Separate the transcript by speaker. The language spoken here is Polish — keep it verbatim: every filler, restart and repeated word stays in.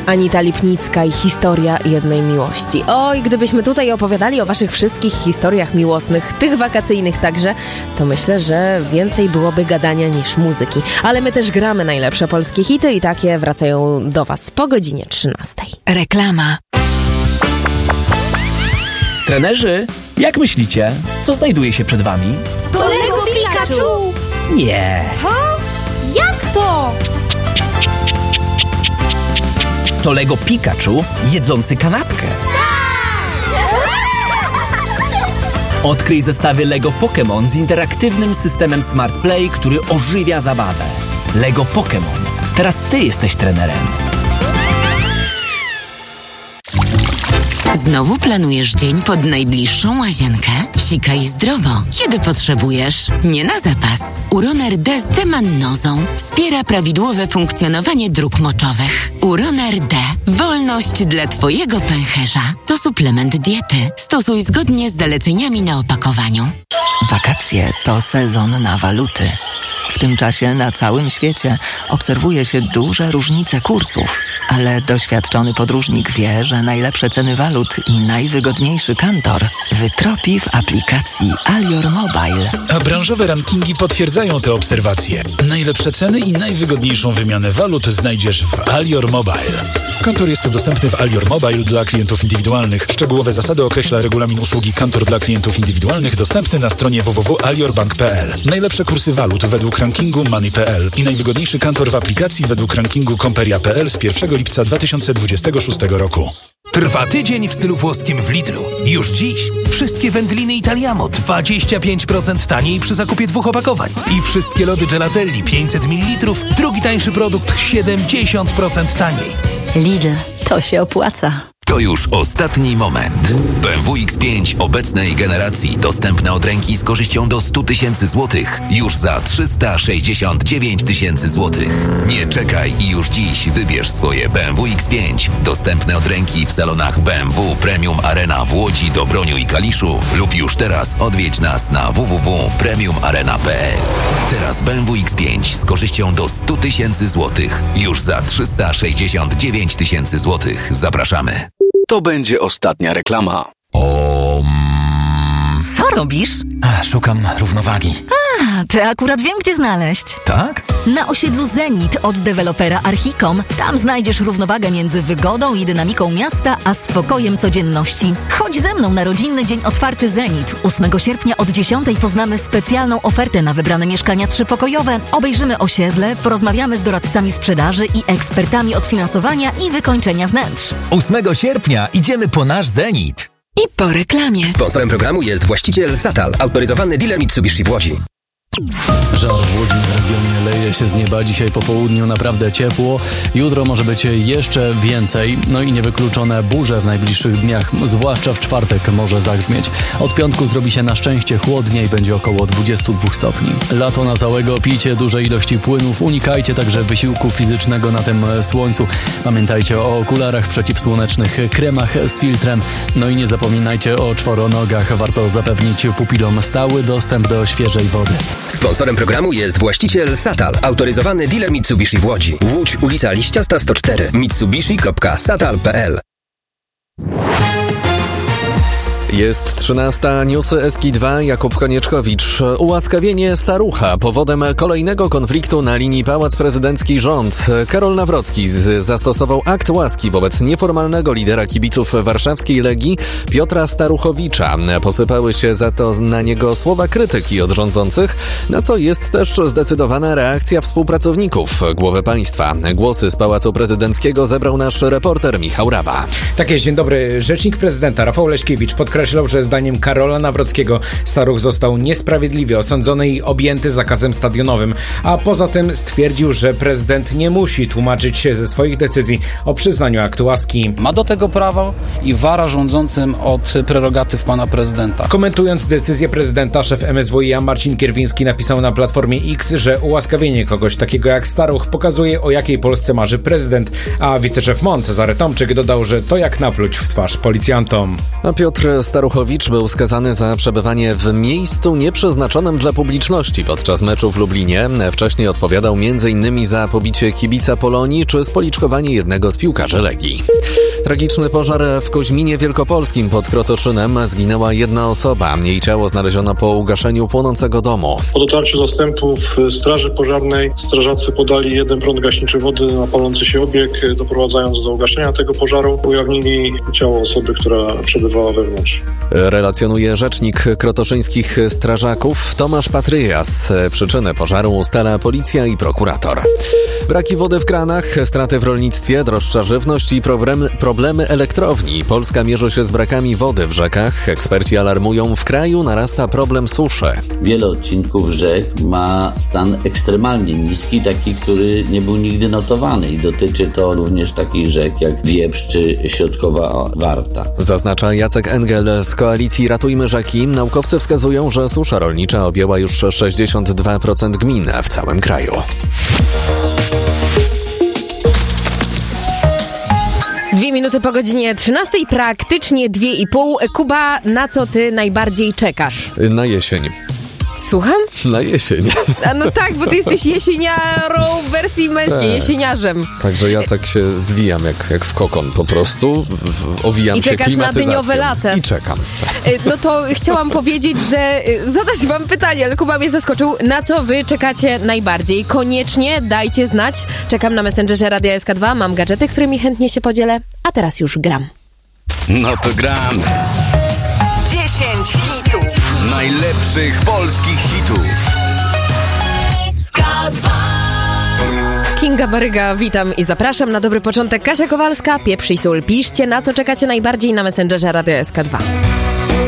Speaker 1: Anita Lipnicka i historia jednej miłości. Oj, gdybyśmy tutaj opowiadali o waszych wszystkich historiach miłosnych, tych wakacyjnych także, to myślę, że więcej byłoby gadania niż muzyki. Ale my też gramy najlepsze polskie hity i takie wracają do was po godzinie trzynastej.
Speaker 2: Reklama.
Speaker 3: Trenerzy, jak myślicie, co znajduje się przed wami?
Speaker 4: To Lego Pikachu!
Speaker 3: Nie.
Speaker 4: Ha? Jak to?
Speaker 3: To Lego Pikachu jedzący kanapkę. Odkryj zestawy Lego Pokémon z interaktywnym systemem Smart Play, który ożywia zabawę. Lego Pokémon. Teraz ty jesteś trenerem.
Speaker 2: Znowu planujesz dzień pod najbliższą łazienkę? Sikaj zdrowo, kiedy potrzebujesz, nie na zapas. Uroner D z demannozą wspiera prawidłowe funkcjonowanie dróg moczowych. Uroner D. Wolność dla twojego pęcherza. To suplement diety. Stosuj zgodnie z zaleceniami na opakowaniu.
Speaker 5: Wakacje to sezon na waluty. W tym czasie na całym świecie obserwuje się duże różnice kursów, ale doświadczony podróżnik wie, że najlepsze ceny walut i najwygodniejszy kantor wytropi w aplikacji Alior Mobile.
Speaker 6: A branżowe rankingi potwierdzają te obserwacje. Najlepsze ceny i najwygodniejszą wymianę walut znajdziesz w Alior Mobile. Kantor jest dostępny w Alior Mobile dla klientów indywidualnych. Szczegółowe zasady określa regulamin usługi Kantor dla klientów indywidualnych dostępny na stronie w w w kropka alior bank kropka p l. Najlepsze kursy walut według rankingu Money kropka p l i najwygodniejszy kantor w aplikacji według rankingu Komperia kropka p l z pierwszego lipca dwa tysiące dwudziestego szóstego roku.
Speaker 7: Trwa tydzień w stylu włoskim w Lidlu. Już dziś wszystkie wędliny Italiamo dwadzieścia pięć procent taniej przy zakupie dwóch opakowań. I wszystkie lody Gelatelli pięćset mililitrów, drugi tańszy produkt siedemdziesiąt procent taniej.
Speaker 8: Lidl, to się opłaca.
Speaker 9: To już ostatni moment. B M W X pięć obecnej generacji dostępne od ręki z korzyścią do sto tysięcy złotych już za trzysta sześćdziesiąt dziewięć tysięcy złotych. Nie czekaj i już dziś wybierz swoje B M W X pięć dostępne od ręki w salonach B M W Premium Arena w Łodzi, Dobroniu i Kaliszu lub już teraz odwiedź nas na w w w kropka premium arena kropka p l. Teraz B M W X pięć z korzyścią do sto tysięcy złotych już za trzysta sześćdziesiąt dziewięć tysięcy złotych. Zapraszamy.
Speaker 10: To będzie ostatnia reklama.
Speaker 9: Om.
Speaker 8: Co robisz?
Speaker 3: A, szukam równowagi.
Speaker 8: A, ty akurat wiem, gdzie znaleźć.
Speaker 3: Tak?
Speaker 8: Na osiedlu Zenit od dewelopera Archicom. Tam znajdziesz równowagę między wygodą i dynamiką miasta, a spokojem codzienności. Chodź ze mną na rodzinny dzień otwarty Zenit. ósmego sierpnia od dziesiątej poznamy specjalną ofertę na wybrane mieszkania trzypokojowe. Obejrzymy osiedle, porozmawiamy z doradcami sprzedaży i ekspertami od finansowania i wykończenia wnętrz.
Speaker 3: ósmego sierpnia idziemy po nasz Zenit.
Speaker 2: I po reklamie.
Speaker 11: Sponsorem programu jest właściciel Satal, autoryzowany dealer Mitsubishi w Łodzi.
Speaker 12: Żar w Łodzi w regionie leje się z nieba. Dzisiaj po południu naprawdę ciepło. Jutro może być jeszcze więcej. No i niewykluczone burze w najbliższych dniach, zwłaszcza w czwartek może zagrzmieć. Od piątku zrobi się na szczęście chłodniej, będzie około dwadzieścia dwa stopni. Lato na całego, pijcie duże ilości płynów, unikajcie także wysiłku fizycznego na tym słońcu. Pamiętajcie o okularach przeciwsłonecznych, kremach z filtrem. No i nie zapominajcie o czworonogach. Warto zapewnić pupilom stały dostęp do świeżej wody.
Speaker 11: Sponsorem programu jest właściciel Satal, autoryzowany dealer Mitsubishi w Łodzi. Łódź, ulica Liściasta sto cztery, mitsubishi kropka satal kropka p l.
Speaker 13: Jest trzynasta, newsy S K I dwa, Jakub Konieczkowicz. Ułaskawienie starucha powodem kolejnego konfliktu na linii Pałac Prezydencki-Rząd. Karol Nawrocki zastosował akt łaski wobec nieformalnego lidera kibiców warszawskiej Legii Piotra Staruchowicza. Posypały się za to na niego słowa krytyki od rządzących, na co jest też zdecydowana reakcja współpracowników głowy państwa. Głosy z Pałacu Prezydenckiego zebrał nasz reporter Michał Rawa.
Speaker 14: Tak jest, dzień dobry. Rzecznik prezydenta Rafał Leśkiewicz podkreślał, że zdaniem Karola Nawrockiego Staruch został niesprawiedliwie osądzony i objęty zakazem stadionowym, a poza tym stwierdził, że prezydent nie musi tłumaczyć się ze swoich decyzji o przyznaniu aktu łaski.
Speaker 15: Ma do tego prawo i wara rządzącym od prerogatyw pana prezydenta.
Speaker 14: Komentując decyzję prezydenta, szef M S W i A Marcin Kierwiński napisał na Platformie X, że ułaskawienie kogoś takiego jak Staruch pokazuje, o jakiej Polsce marzy prezydent, a wiceszef M O N Cezary Tomczyk dodał, że to jak napluć w twarz policjantom.
Speaker 13: A Piotr Staruchowicz był skazany za przebywanie w miejscu nieprzeznaczonym dla publiczności podczas meczu w Lublinie. Wcześniej odpowiadał między innymi za pobicie kibica Polonii czy spoliczkowanie jednego z piłkarzy Legii. Tragiczny pożar w Koźminie Wielkopolskim pod Krotoszynem. Zginęła jedna osoba. Jej ciało znaleziono po ugaszeniu płonącego domu.
Speaker 16: Po dotarciu zastępów Straży Pożarnej strażacy podali jeden prąd gaśniczy wody na palący się obiekt, doprowadzając do ugaszenia tego pożaru. Ujawnili ciało osoby, która przebywała wewnątrz.
Speaker 13: Relacjonuje rzecznik krotoszyńskich strażaków Tomasz Patryjas. Przyczynę pożaru ustala policja i prokurator. Braki wody w kranach, straty w rolnictwie, droższa żywność i problemy, problemy elektrowni. Polska mierzy się z brakami wody w rzekach. Eksperci alarmują, w kraju narasta problem suszy.
Speaker 17: Wiele odcinków rzek ma stan ekstremalnie niski, taki, który nie był nigdy notowany i dotyczy to również takich rzek jak Wieprz czy Środkowa Warta.
Speaker 13: Zaznacza Jacek Engel z koalicji Ratujmy Rzeki. Naukowcy wskazują, że susza rolnicza objęła już sześćdziesiąt dwa procent gmin w całym kraju.
Speaker 1: Dwie minuty po godzinie trzynastej, praktycznie dwie i pół. Kuba, na co ty najbardziej czekasz?
Speaker 13: Na jesień.
Speaker 1: Słucham?
Speaker 13: Na jesień.
Speaker 1: A no tak, bo ty jesteś jesieniarą w wersji męskiej, tak. Jesieniarzem.
Speaker 13: Także ja tak się zwijam jak, jak w kokon po prostu, w, owijam
Speaker 1: I
Speaker 13: się
Speaker 1: czekasz na dyniowe latę.
Speaker 13: I czekam. Tak.
Speaker 1: No to chciałam powiedzieć, że zadać wam pytanie, ale Kuba mnie zaskoczył. Na co wy czekacie najbardziej? Koniecznie dajcie znać. Czekam na Messengerze Radia S K dwa, mam gadżety, którymi chętnie się podzielę, a teraz już gram.
Speaker 10: No to gramy.
Speaker 2: dziesięć hitów.
Speaker 10: Najlepszych polskich hitów.
Speaker 2: S K dwa.
Speaker 1: Kinga Baryga, witam i zapraszam na dobry początek. Kasia Kowalska, Pieprz i sól. Piszcie, na co czekacie najbardziej na Messengerze Radio S K dwa.